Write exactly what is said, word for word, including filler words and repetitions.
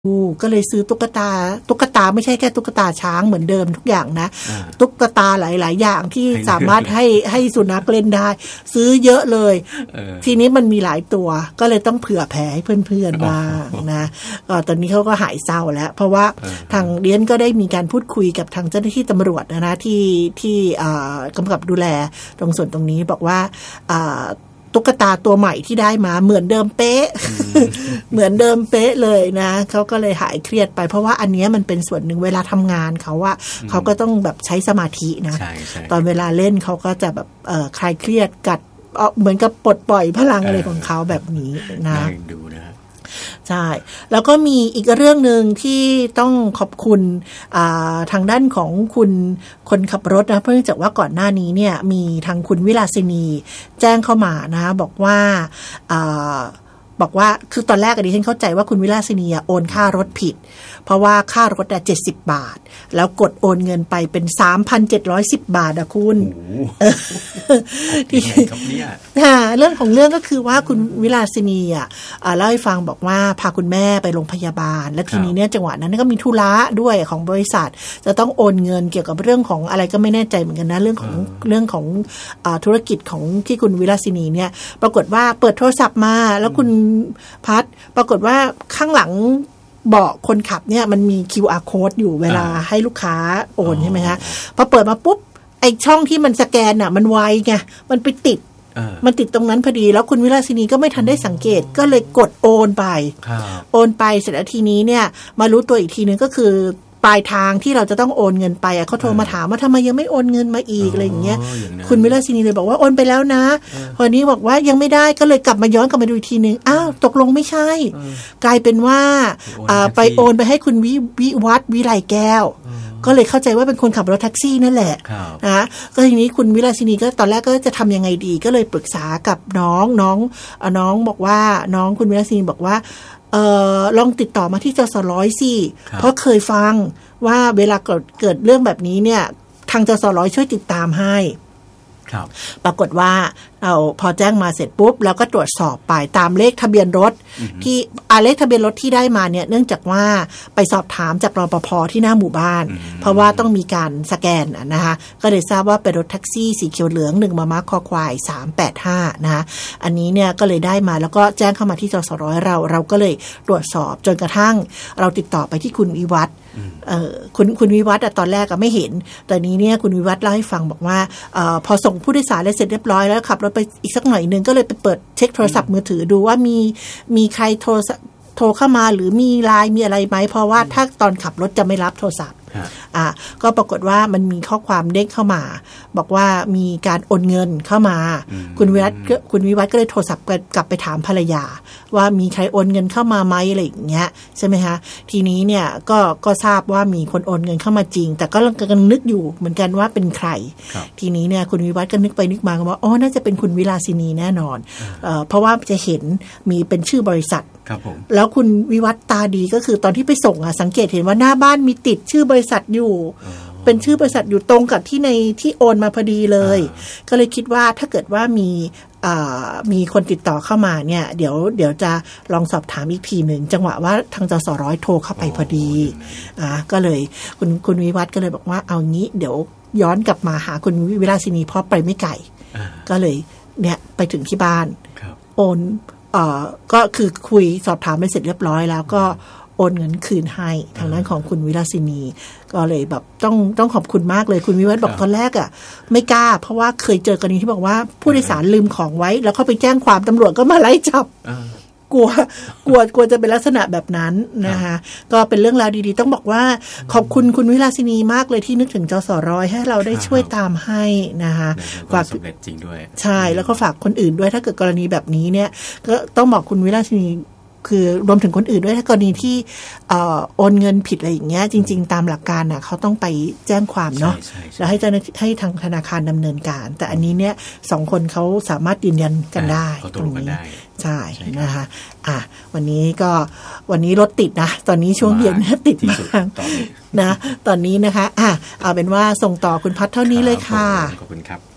ก็เลยซื้อตุ๊กตาตุ๊กตาไม่ใช่แค่ตุ๊กตาช้างเหมือนเดิมทุกอย่างนะตุ๊กตาหลายๆอย่างที่สามารถให้ให้สุนัขเล่นได้ซื้อเยอะเลยทีนี้มันมีหลายตัวก็เลยต้องเผื่อแผ่ให้เพื่อนๆบ้างนะตอนนี้เขาก็หายเศร้าแล้วเพราะว่าทางเรียนก็ได้มีการพูดคุยกับทางเจ้าหน้าที่ตำรวจนะที่ที่กำกับดูแลตรงส่วนตรงนี้บอกว่าตุ๊กตาตัวใหม่ที่ได้มาเหมือนเดิมเป๊ะ เหมือนเดิมเป๊ะเลยนะเขาก็เลยหายเครียดไปเพราะว่าอันนี้มันเป็นส่วนหนึ่งเวลาทำงานเขาว่าเขาก็ต้องแบบใช้สมาธินะตอนเวลาเล่นเขาก็จะแบบเอ่อคลายเครียดกัดเหมือนกับปลดปล่อยพลังอะไรของเขาแบบนี้นะดูนะใช่แล้วก็มีอีกเรื่องนึงที่ต้องขอบคุณทางด้านของคุณคนขับรถนะเพราะเนื่องจากว่าก่อนหน้านี้เนี่ยมีทางคุณวิลาสินีแจ้งเข้ามานะบอกว่าบอกว่าคือตอนแรกดิฉันเข้าใจว่าคุณวิลาสินีโอนค่ารถผิดเพราะว่าค่ารถอ่ะเจ็ดสิบบาทแล้วกดโอนเงินไปเป็น สามพันเจ็ดร้อยสิบ บาทอ่ะคุณที่ครับเนี่ยค่ะเรื่องของเรื่องก็คือว่าคุณวิลาสินีอ่ะเล่าให้ฟังบอกว่าพาคุณแม่ไปโรงพยาบาลและทีนี้เนี่ยจังหวะนั้นก็มีธุระด้วยของบริษัทจะต้องโอนเงินเกี่ยวกับเรื่องของอะไรก็ไม่แน่ใจเหมือนกันนะเรื่องของเรื่องของธุรกิจของที่คุณวิลาสินีเนี่ยปรากฏว่าเปิดโทรศัพท์มาแล้วคุณพัดปรากฏว่าข้างหลังเบาะคนขับเนี่ยมันมี คิว อาร์ code อยู่เวลาให้ลูกค้าโอนใช่ไหมคะพอเปิดมาปุ๊บไอช่องที่มันสแกนน่ะมันไวไงมันไปติดมันติดตรงนั้นพอดีแล้วคุณวิลาสินีก็ไม่ทันได้สังเกตก็เลยกดโอนไปโอนไปเสร็จแล้วทีนี้เนี่ยมารู้ตัวอีกทีนึงก็คือปลายทางที่เราจะต้องโอนเงินไปอ่ะเขาโทรมาถามว่าทำไมยังไม่โอนเงินมาอีกอะไรอย่างเงี้ยคุณวิลาสินีเลยบอกว่าโอนไปแล้วนะคนนี้บอกว่ายังไม่ได้ก็เลยกลับมาย้อนกลับมาดูอีกทีนึงอ้าวตกลงไม่ใช่กลายเป็นว่าไปโอนไปให้คุณวิวิวัฒน์วิไลแก้วก็เลยเข้าใจว่าเป็นคนขับรถแท็กซี่นั่นแหละนะก็ทีนี้คุณวิลาสินีก็ตอนแรกก็จะทำยังไงดีก็เลยปรึกษากับน้องน้องน้องบอกว่าน้องคุณวิลาสินีบอกว่าเอ่อลองติดต่อมาที่จสร้อยสิเพราะเคยฟังว่าเวลาเกิดเกิดเรื่องแบบนี้เนี่ยทางจสร้อยช่วยติดตามให้ปรากฏว่าเราพอแจ้งมาเสร็จปุ๊บแล้วก็ตรวจสอบไปตามเลขทะเบียนรถที่อาเลขทะเบียนรถที่ได้มาเนี่ยเนื่องจากว่าไปสอบถามจากรปภ.ที่หน้าหมู่บ้านเพราะว่าต้องมีการสแกนนะคะก็เลยทราบว่าเป็นรถแท็กซี่สีเขียวเหลืองหนึ่งมมคควายสามแปดห้านะคะอันนี้เนี่ยก็เลยได้มาแล้วก็แจ้งเข้ามาที่จสร้อยเราเราก็เลยตรวจสอบจนกระทั่งเราติดต่อไปที่คุณวิวัฒน์เอ่อคุณคุณวิวัฒน์ตอนแรกก็ไม่เห็นแต่นี้เนี่ยคุณวิวัฒน์เล่าให้ฟังบอกว่าเอ่อพอส่งผู้โดยสารเสร็จเรียบร้อยแล้วขับรถไปอีกสักหน่อยนึงก็เลยไปเปิดเช็คโทรศัพท์มือถือดูว่ามีมีใครโทรโทรเข้ามาหรือมีไลน์มีอะไรไหมเพราะว่าถ้าตอนขับรถจะไม่รับโทรศัพท์อ่าก็ปรากฏว่ามันมีข้อความเด้งเข้ามาบอกว่ามีการโอนเงินเข้ามาคุณวิวัฒน์คุณวิวัฒน์ก็เลยโทรศัพท์กลับไปถามภรรยาว่ามีใครโอนเงินเข้ามาไหมอะไรอย่างเงี้ยใช่ไหมคะทีนี้เนี่ยก็ก็ทราบว่ามีคนโอนเงินเข้ามาจริงแต่ก็กำลังนึกอยู่เหมือนกันว่าเป็นใครทีนี้เนี่ยคุณวิวัฒน์ก็นึกไปนึกมาว่าอ๋อน่าจะเป็นคุณวิลาสินีแน่นอนเอ่อเพราะว่าจะเห็นมีเป็นชื่อบริษัทแล้วคุณวิวัฒน์ตาดีก็คือตอนที่ไปส่งอ่ะสังเกตเห็นว่าหน้าบ้านมีติดชื่อบริษัทอยู่เป็นชื่อบริษัทอยู่ตรงกับที่ในที่โอนมาพอดีเลยก็เลยคิดว่าถ้าเกิดว่ามีมีคนติดต่อเข้ามาเนี่ยเดี๋ยวเดี๋ยวจะลองสอบถามอีกทีหนึ่งจังหวะว่าทางจสร้อยโทรเข้าไปพอดีอ่าก็เลยคุณคุณวิวัฒน์ก็เลยบอกว่าเอางี้เดี๋ยวย้อนกลับมาหาคุณวิลาสินีเพราะไปไม่ไกลก็เลยเนี่ยไปถึงที่บ้านโอนเอ่อก็คือคุยสอบถามไปเสร็จเรียบร้อยแล้วก็โอนเงินคืนให้ทางด้านของคุณวิลาสินีก็เลยแบบต้องต้องขอบคุณมากเลยคุณวิวัฒน์บอกตอนแรกอ่ะไม่กล้าเพราะว่าเคยเจอกรณีที่บอกว่าผู้โดยสารลืมของไว้แล้วเขาไปแจ้งความตำรวจก็มาไล่จับกลัวกลัวกลัวจะเป็นลักษณะแบบนั้นนะคะก็เป็นเรื่องราวดีๆต้องบอกว่าขอบคุณคุณวิลาสินีมากเลยที่นึกถึงจสร้อยให้เราได้ช่วยตามให้นะคะฝากสำเร็จจริงด้วยใช่แล้วก็ฝากคนอื่นด้วยถ้าเกิดกรณีแบบนี้เนี่ยก็ต้องบอกคุณวิลาสินีคือรวมถึงคนอื่นด้วยถ้ากรณีที่โอนเงินผิดอะไรอย่างเงี้ยจริงๆตามหลักการน่ะเขาต้องไปแจ้งความเนาะแล้วให้เจ้าหน้าที่ให้ทางธนาคารดำเนินการแต่อันนี้เนี่ยสองคนเขาสามารถยืนยันกันได้ตรงนี้ใช่นะคะอ่ะวันนี้ก็วันนี้รถติดนะตอนนี้ช่วงเย็นติดมากนะตอนนี้นะคะอ่ะเอาเป็นว่าส่งต่อคุณพัฒเท่านี้เลยค่ะขอบคุณครับ